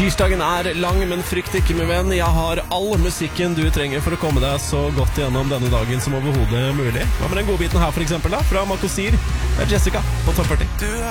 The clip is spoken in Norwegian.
Tirsdagen lang, men frykt ikke, min venn. Jeg har all musikken du trenger for å komme deg så godt gjennom denne dagen som overhodet mulig. Hva med den godbiten her for eksempel da? Fra Makosir. Det Jessica på Topp 40.